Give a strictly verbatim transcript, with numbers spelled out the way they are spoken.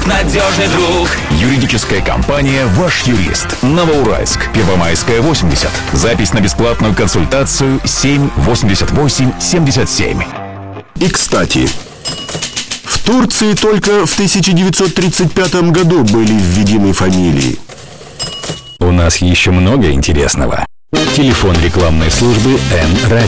надежный друг. Юридическая компания «Ваш юрист». Новоуральск, Первомайская, восемьдесят. Запись на бесплатную консультацию семь восемьдесят восемь семьдесят семь. И, кстати, в Турции только в тысяча девятьсот тридцать пятом году были введены фамилии. У нас еще много интересного. Телефон рекламной службы Н-Радио.